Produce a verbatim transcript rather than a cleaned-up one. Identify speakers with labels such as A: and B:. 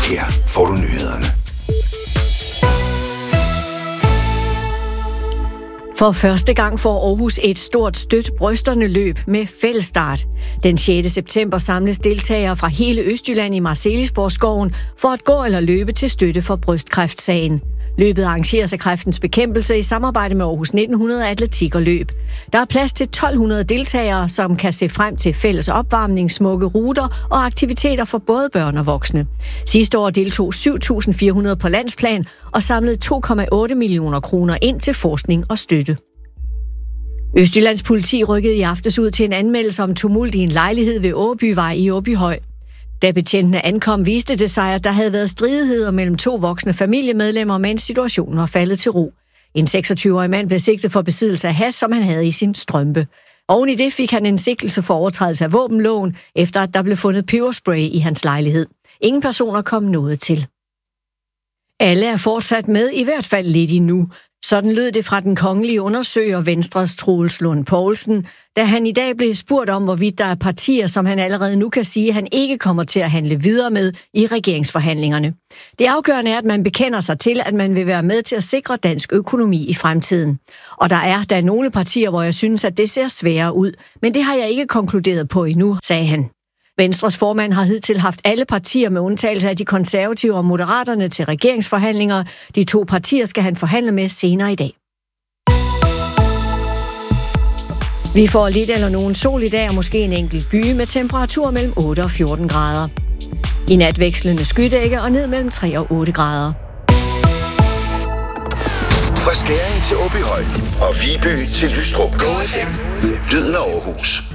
A: Her får du nyhederne.
B: For første gang får Aarhus et stort støt brysterne løb med fællesstart. Den sjette september samles deltagere fra hele Østjylland i Marselisborgskoven for at gå eller løbe til støtte for brystkræftsagen. Løbet arrangeres af Kræftens Bekæmpelse i samarbejde med Aarhus nitten hundrede Atletik og Løb. Der er plads til tolv hundrede deltagere, som kan se frem til fælles opvarmning, smukke ruter og aktiviteter for både børn og voksne. Sidste år deltog syv tusind fire hundrede på landsplan og samlede to komma otte millioner kroner ind til forskning og støtte. Østjyllands politi rykkede i aftes ud til en anmeldelse om tumult i en lejlighed ved Åbyvej i Åbyhøj. Da betjentene ankom, viste det sig, at der havde været stridigheder mellem to voksne familiemedlemmer, mens situationen var faldet til ro. En seksogtyve-årig mand blev sigtet for besiddelse af hash, som han havde i sin strømpe. Oven i det fik han en sigtelse for overtrædelse af våbenloven, efter at der blev fundet peberspray i hans lejlighed. Ingen personer kom noget til. Alle er fortsat med, i hvert fald lidt endnu. Sådan lød det fra den kongelige undersøger Venstres Troels Lund Poulsen, da han i dag blev spurgt om, hvorvidt der er partier, som han allerede nu kan sige, at han ikke kommer til at handle videre med i regeringsforhandlingerne. Det afgørende er, at man bekender sig til, at man vil være med til at sikre dansk økonomi i fremtiden. Og der er der er nogle partier, hvor jeg synes, at det ser sværere ud, men det har jeg ikke konkluderet på endnu, sagde han. Venstres formand har hidtil haft alle partier med undtagelse af de konservative og moderaterne til regeringsforhandlinger. De to partier skal han forhandle med senere i dag. Vi får lidt eller nogen sol i dag og måske en enkelt by med temperatur mellem otte og fjorten grader. I nat vekslende skydække og ned mellem tre og otte grader.
A: Fra Skæring til Åbyhøj og Viby til Lystrup. Go F M. Lyden af Aarhus.